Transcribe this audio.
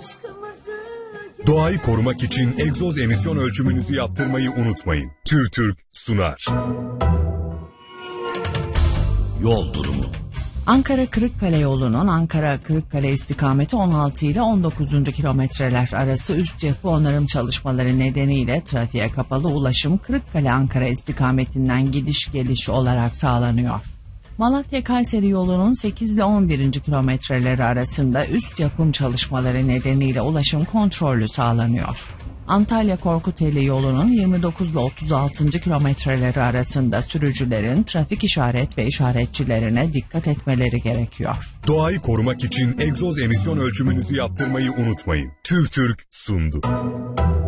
Doğayı korumak için egzoz emisyon ölçümünüzü yaptırmayı unutmayın. TÜRTÜRK sunar. Yol durumu. Ankara-Kırıkkale yolunun Ankara-Kırıkkale istikameti 16 ile 19. kilometreler arası üst yapı onarım çalışmaları nedeniyle trafiğe kapalı ulaşım Kırıkkale-Ankara istikametinden gidiş geliş olarak sağlanıyor. Malatya-Kayseri yolunun 8 ile 11. kilometreleri arasında üst yapım çalışmaları nedeniyle ulaşım kontrollü sağlanıyor. Antalya-Korkuteli yolunun 29 ile 36. kilometreleri arasında sürücülerin trafik işaret ve işaretçilerine dikkat etmeleri gerekiyor. Doğayı korumak için egzoz emisyon ölçümünüzü yaptırmayı unutmayın. TÜRTÜRK sundu.